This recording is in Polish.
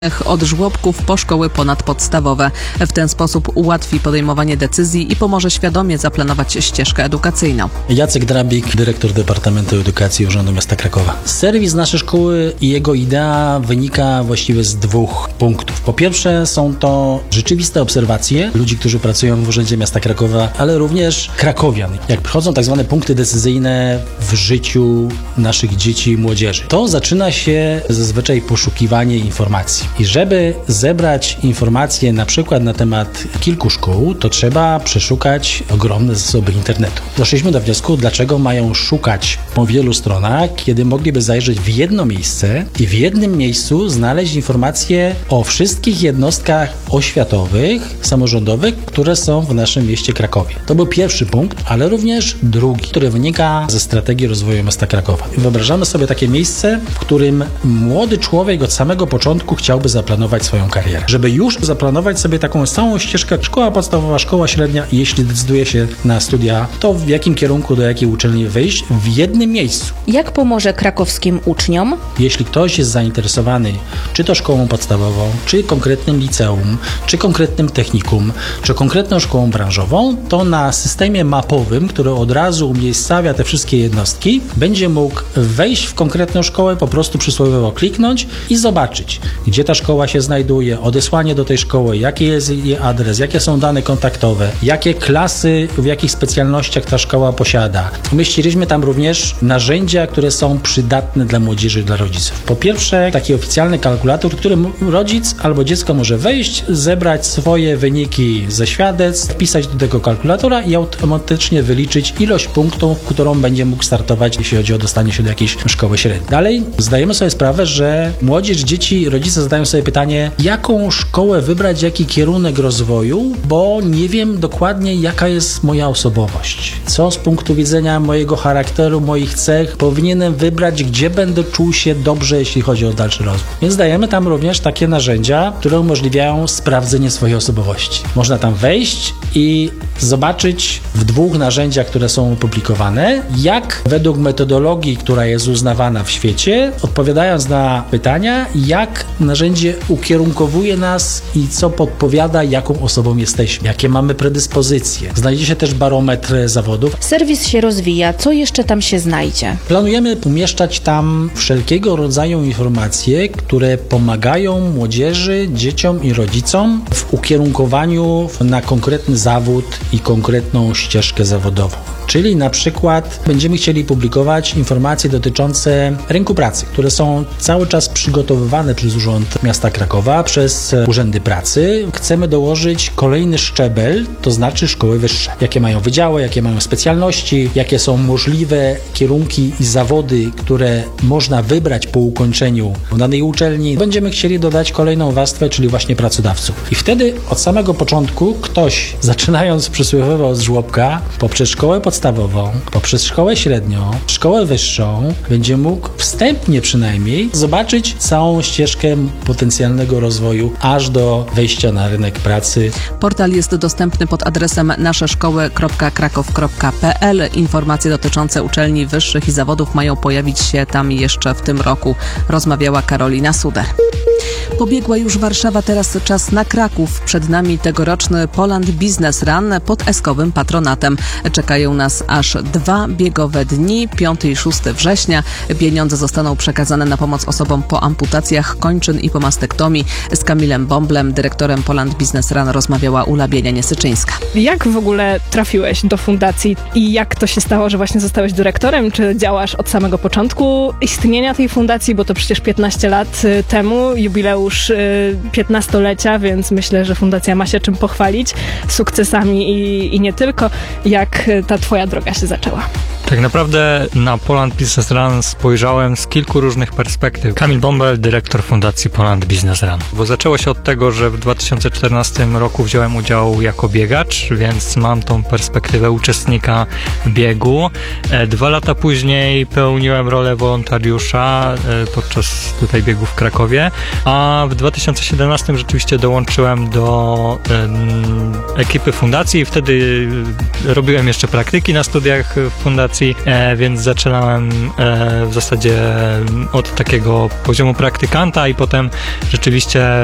od żłobków po szkoły ponadpodstawowe. W ten sposób ułatwi podejmowanie decyzji i pomoże świadomie zaplanować ścieżkę edukacyjną. Jacek Drabik, dyrektor Departamentu Edukacji Urzędu Miasta Krakowa. Serwis naszej szkoły i jego idea wynika właściwie z dwóch punktów. Po pierwsze są to rzeczywiste obserwacje ludzi, którzy pracują w Urzędzie Miasta Krakowa, ale również krakowian. Jak przychodzą tak zwane punkty decyzyjne w życiu naszych dzieci i młodzieży, to zaczyna się zazwyczaj poszukiwanie informacji. I żeby zebrać informacje na przykład na temat kilku szkół, to trzeba przeszukać ogromne zasoby internetu. Doszliśmy do wniosku, dlaczego mają szukać po wielu stronach, kiedy mogliby zajrzeć w jedno miejsce i w jednym miejscu znaleźć informacje o wszystkich jednostkach oświatowych, samorządowych, które są w naszym mieście Krakowie. To był pierwszy punkt, ale również drugi, który wynika ze strategii rozwoju miasta Krakowa. Wyobrażamy sobie takie miejsce, w którym młody człowiek od samego początku chciałby zaplanować swoją karierę. Żeby już zaplanować sobie taką całą ścieżkę szkoła podstawowa, szkoła średnia i jeśli decyduje się na studia, to w jakim kierunku, do jakiej uczelni wyjść w jednym miejscu. Jak pomoże krakowskim uczniom? Jeśli ktoś jest zainteresowany czy to szkołą podstawową, czy konkretnym liceum, czy konkretnym technikum, czy konkretną szkołą branżową, to na systemie mapowym, który od razu umiejscawia te wszystkie jednostki, będzie mógł wejść w konkretną szkołę, po prostu przysłowiowo kliknąć i zobaczyć, gdzie ta szkoła się znajduje, odesłanie do tej szkoły, jaki jest jej adres, jakie są dane kontaktowe, jakie klasy, w jakich specjalnościach ta szkoła posiada. Umieściliśmy tam również narzędzia, które są przydatne dla młodzieży i dla rodziców. Po pierwsze, taki oficjalny kalkulator, w którym rodzic albo dziecko może wejść, zebrać swoje wyniki ze świadectw, wpisać do tego kalkulatora i automatycznie wyliczyć ilość punktów, którą będzie mógł startować, jeśli chodzi o dostanie się do jakiejś szkoły średniej. Dalej zdajemy sobie sprawę, że młodzież, dzieci, rodzice zadają sobie pytanie, jaką szkołę wybrać, jaki kierunek rozwoju, bo nie wiem dokładnie, jaka jest moja osobowość. Co z punktu widzenia mojego charakteru, moich cech powinienem wybrać, gdzie będę czuł się dobrze, jeśli chodzi o dalszy rozwój. Więc dajemy tam również takie narzędzia, które umożliwiają sprawdzenie swojej osobowości. Można tam wejść i zobaczyć w dwóch narzędziach, które są opublikowane, jak według metodologii, która jest uznawana w świecie, odpowiadając na pytania, jak narzędzie ukierunkowuje nas i co podpowiada, jaką osobą jesteśmy, jakie mamy predyspozycje. Znajdzie się też barometr zawodów. Serwis się rozwija. Co jeszcze tam się znajdzie? Planujemy umieszczać tam wszelkiego rodzaju informacje, które pomagają młodzieży, dzieciom i rodzicom w ukierunkowaniu na konkretny zawód i konkretną ścieżkę zawodową. Czyli na przykład będziemy chcieli publikować informacje dotyczące rynku pracy, które są cały czas przygotowywane przez Urząd Miasta Krakowa, przez urzędy pracy. Chcemy dołożyć kolejny szczebel, to znaczy szkoły wyższe. Jakie mają wydziały, jakie mają specjalności, jakie są możliwe kierunki i zawody, które można wybrać po ukończeniu danej uczelni. Będziemy chcieli dodać kolejną warstwę, czyli właśnie pracodawców. I wtedy od samego początku ktoś, zaczynając przysłowiowo od żłobka, poprzez szkołę podstawową, poprzez szkołę średnią, szkołę wyższą, będzie mógł wstępnie przynajmniej zobaczyć całą ścieżkę potencjalnego rozwoju aż do wejścia na rynek pracy. Portal jest dostępny pod adresem naszeszkoły.krakow.pl. Informacje dotyczące uczelni wyższych i zawodów mają pojawić się tam jeszcze w tym roku. Rozmawiała Karolina Suder. Pobiegła już Warszawa, teraz czas na Kraków. Przed nami tegoroczny Poland Business Run pod Eskowym patronatem. Czekają nas aż 2 biegowe dni, 5 i 6 września. Pieniądze zostaną przekazane na pomoc osobom po amputacjach kończyn i po mastektomii. Z Kamilem Bąblem, dyrektorem Poland Business Run, rozmawiała Ula Bienia-Niesyczyńska. Jak w ogóle trafiłeś do fundacji i jak to się stało, że właśnie zostałeś dyrektorem? Czy działasz od samego początku istnienia tej fundacji, bo to przecież 15 lat temu, jubileusz 15-lecia, więc myślę, że fundacja ma się czym pochwalić sukcesami i nie tylko. Jak ta twoja droga się zaczęła? Tak naprawdę na Poland Business Run spojrzałem z kilku różnych perspektyw. Kamil Bąbel, dyrektor Fundacji Poland Business Run. Bo zaczęło się od tego, że w 2014 roku wziąłem udział jako biegacz, więc mam tą perspektywę uczestnika biegu. 2 lata później pełniłem rolę wolontariusza podczas tutaj biegu w Krakowie, a w 2017 rzeczywiście dołączyłem do ekipy fundacji i wtedy robiłem jeszcze praktyki na studiach w fundacji fundacji, więc zaczynałem w zasadzie od takiego poziomu praktykanta i potem rzeczywiście